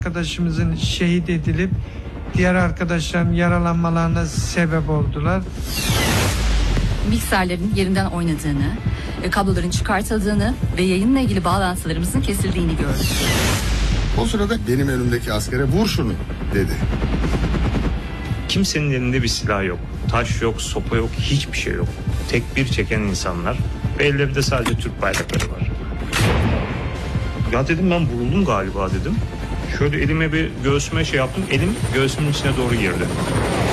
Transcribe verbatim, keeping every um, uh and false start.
Arkadaşımızın şehit edilip diğer arkadaşların yaralanmalarına sebep oldular. Mikserlerin yerinden oynadığını, kabloların çıkartıldığını ve yayınla ilgili bağlantılarımızın kesildiğini gördük. O sırada benim önümdeki askere vur şunu dedi. Kimsenin elinde bir silah yok. Taş yok, sopa yok, hiçbir şey yok. Tekbir çeken insanlar ve ellerinde sadece Türk bayrakları var. Ya dedim ben vuruldum galiba dedim. Şöyle elime bir göğsüme şey yaptım. Elim göğsümün içine doğru girdi.